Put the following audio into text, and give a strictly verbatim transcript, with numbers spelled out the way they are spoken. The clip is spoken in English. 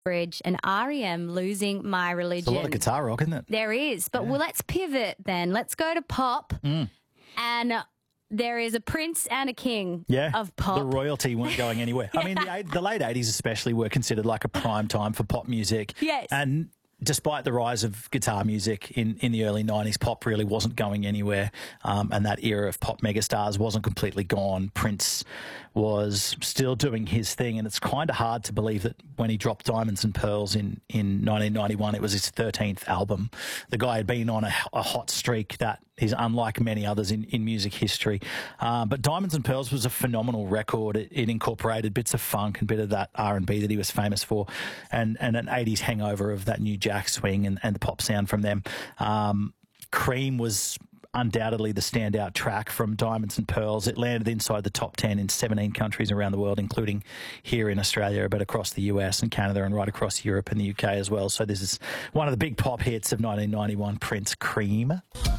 Bridge and R E M, Losing My Religion. There's a lot of guitar rock, isn't it? There is. But well, let's pivot then. Let's go to pop. Mm. And there is a prince and a king Yeah, of pop. the royalty weren't going anywhere. I mean, the, eight- the late eighties especially were considered like a prime time for pop music. Yes. And despite the rise of guitar music in, in the early nineties, pop really wasn't going anywhere. Um, and that era of pop megastars wasn't completely gone. Prince was still doing his thing. And it's kind of hard to believe that when he dropped Diamonds and Pearls in, in nineteen ninety-one, it was his thirteenth album. The guy had been on a, a hot streak that is unlike many others in, in music history. Um, but Diamonds and Pearls was a phenomenal record. It, it incorporated bits of funk and bit of that R and B that he was famous for, and, and an eighties hangover of that new jack swing and, and the pop sound from them. Um, Cream was undoubtedly the standout track from Diamonds and Pearls. It landed inside the top ten in seventeen countries around the world, including here in Australia, but across the U S and Canada and right across Europe and the U K as well. So this is one of the big pop hits of nineteen ninety-one, Prince, Cream.